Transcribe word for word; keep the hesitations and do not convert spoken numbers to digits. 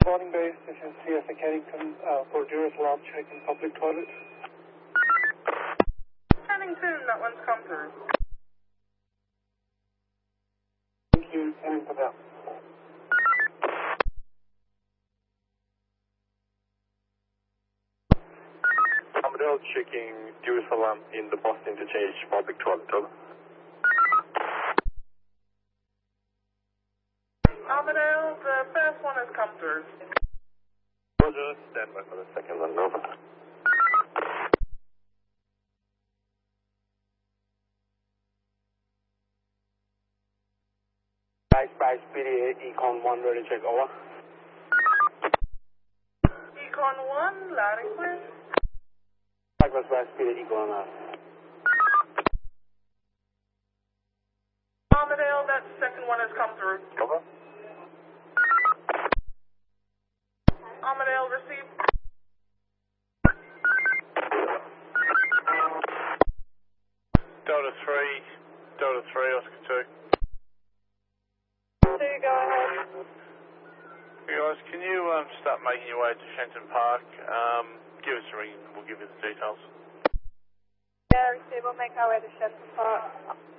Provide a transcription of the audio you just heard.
Morning base, this is C S A Kennington uh, for Duress alarm check in public toilet. Kennington, that one's come through. Thank you, Kennington out. Armadale checking Duress alarm in the Boston Interchange public toilet, over. Armadale, the first one has come through. Roger, stand by for the second one, over. Nice Price P D A, Econ one, ready to check, over. Econ one, loud and clear. Nice Price P D A, Econ one. Armadale, that second one has come through. Over. Armadale, received. Delta three, Delta three, Oscar two. So you go ahead. Hey guys, can you um, start making your way to Shenton Park? Um, give us a ring and we'll give you the details. Yeah, receive, we'll make our way to Shenton Park.